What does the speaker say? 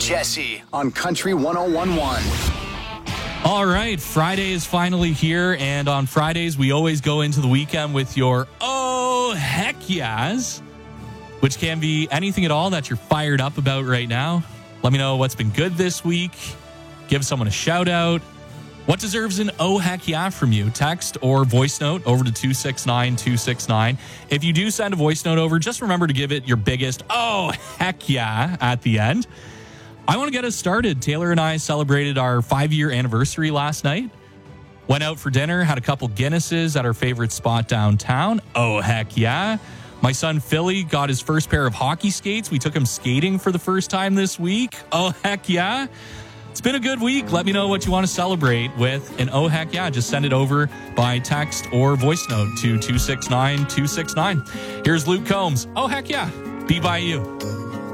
Jesse on Country 101.1. All right, Friday is finally here, and on Fridays, we always go into the weekend with your Oh Heck Yeahs, which can be anything at all that you're fired up about right now. Let me know what's been good this week. Give someone a shout out. What deserves an Oh Heck Yeah from you? Text or voice note over to 269-269. If you do send a voice note over, just remember to give it your biggest Oh Heck Yeah at the end. I want to get us started. Taylor and I celebrated our 5-year anniversary last night. Went out for dinner, had a couple Guinnesses at our favorite spot downtown. Oh, heck yeah. My son Philly got his first pair of hockey skates. We took him skating for the first time this week. Oh, heck yeah. It's been a good week. Let me know what you want to celebrate with an Oh, heck yeah. Just send it over by text or voice note to 269-269. Here's Luke Combs. Oh, heck yeah. Be by you.